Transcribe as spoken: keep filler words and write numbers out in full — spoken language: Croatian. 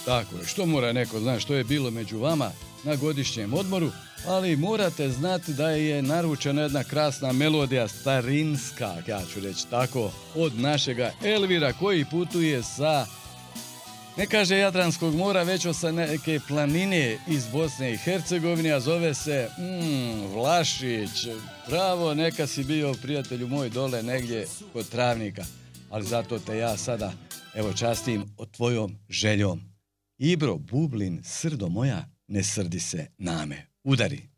Tako je, što mora neko znati što je bilo među vama na godišnjem odmoru, ali morate znati da je naručena jedna krasna melodija, starinska, ja ću reći tako, od našega Elvira koji putuje sa, ne kaže Jadranskog mora, već sa neke planine iz Bosne i Hercegovine, a zove se mm, Vlašić. Bravo, neka si bio, prijatelju moj, dole negdje kod Travnika, ali zato te ja sada, evo, častim od tvojom željom. Ibro, bublin, srdo moja, ne srdi se na me. Udari.